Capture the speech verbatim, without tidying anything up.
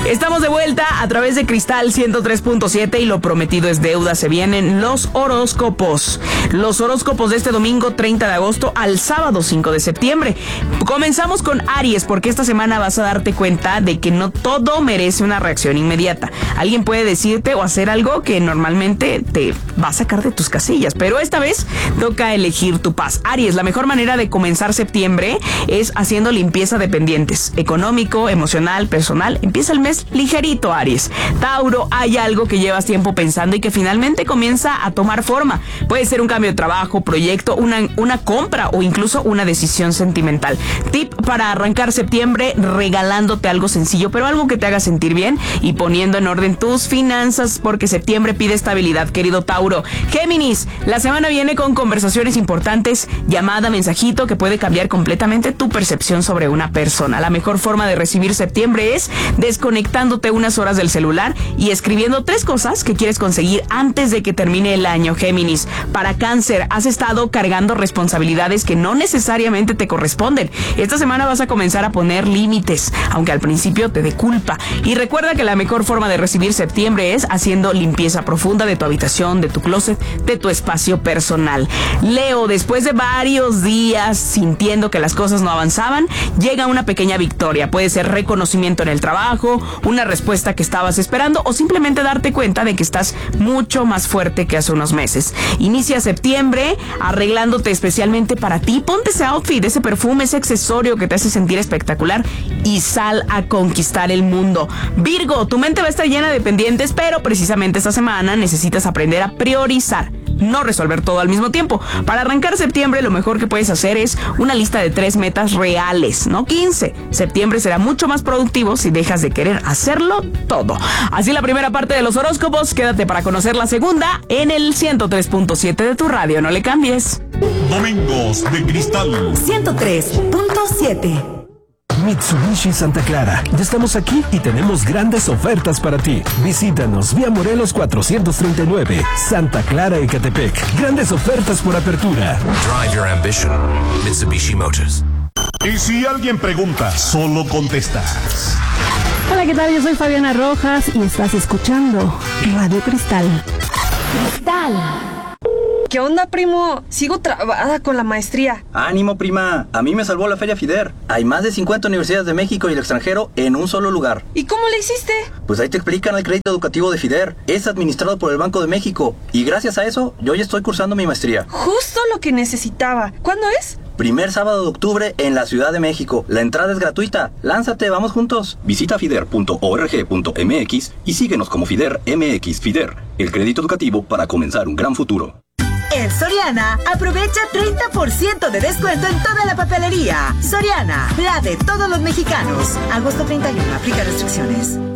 Estamos de vuelta a través de Cristal ciento tres punto siete y lo prometido es deuda. Se vienen los horóscopos. Los horóscopos de este domingo treinta de agosto al sábado cinco de septiembre. Comenzamos con Aries, porque esta semana vas a darte cuenta de que no todo merece una reacción inmediata. Alguien puede decirte o hacer algo que normalmente te va a sacar de tus casillas, pero esta vez toca elegir tu paz. Aries, la mejor manera de comenzar septiembre es haciendo limpieza de pendientes, económico, emocional, personal. Empieza el mes ligerito, Aries. Tauro, hay algo que llevas tiempo pensando y que finalmente comienza a tomar forma. Puede ser un cambio de trabajo, proyecto, una, una compra o incluso una decisión sentimental. Tip para arrancar septiembre: regalándote algo sencillo, pero algo que te haga sentir bien y poniendo en orden tus finanzas, porque septiembre pide estabilidad, querido Tauro. Géminis, la semana viene con conversaciones importantes, llamada, mensajito que puede cambiar completamente tu percepción sobre una persona. La mejor forma de recibir septiembre es desconectándote unas horas del celular y escribiendo tres cosas que quieres conseguir antes de que termine el año, Géminis. Para Cáncer, has estado cargando responsabilidades que no necesariamente te corresponden. Esta semana vas a comenzar a poner límites, aunque al principio te dé culpa. Y recuerda que la mejor forma de recibir septiembre es haciendo limpieza profunda de tu habitación, de tu closet, de tu espacio personal. Leo, después de varios días sintiendo que las cosas no avanzaban, llega una pequeña victoria. Puede ser reconocimiento en el trabajo, una respuesta que estabas esperando o simplemente darte cuenta de que estás mucho más fuerte que hace unos meses. Inicia septiembre arreglándote especialmente para ti. Ponte ese outfit, ese perfume, ese accesorio que te hace sentir espectacular y sal a conquistar el mundo. Virgo, tu mente va a estar llena de pendientes, pero precisamente esta semana necesitas aprender a priorizar, no resolver todo al mismo tiempo. Para arrancar septiembre, lo mejor que puedes hacer es una lista de tres metas reales, no quince. Septiembre será mucho más productivo si dejas de querer hacerlo todo. Así la primera parte de los horóscopos. Quédate para conocer la segunda en el ciento tres punto siete de tu radio. No le cambies. Domingos de Cristal ciento tres punto siete. Mitsubishi Santa Clara. Ya estamos aquí y tenemos grandes ofertas para ti. Visítanos vía Morelos cuatrocientos treinta y nueve, Santa Clara, Ecatepec. Grandes ofertas por apertura. Drive your ambition. Mitsubishi Motors. Y si alguien pregunta, solo contestas. Hola, ¿qué tal? Yo soy Fabiana Rojas y estás escuchando Radio Cristal. Cristal. ¿Qué onda, primo? Sigo trabada con la maestría. Ánimo, prima. A mí me salvó la Feria FIDER. Hay más de cincuenta universidades de México y el extranjero en un solo lugar. ¿Y cómo le hiciste? Pues ahí te explican el crédito educativo de FIDER. Es administrado por el Banco de México. Y gracias a eso, yo ya estoy cursando mi maestría. Justo lo que necesitaba. ¿Cuándo es? Primer sábado de octubre en la Ciudad de México. La entrada es gratuita. Lánzate, vamos juntos. Visita fider punto org punto m x y síguenos como FIDER M X. FIDER, el crédito educativo para comenzar un gran futuro. En Soriana, aprovecha treinta por ciento de descuento en toda la papelería. Soriana, la de todos los mexicanos. agosto treinta y uno, aplica restricciones.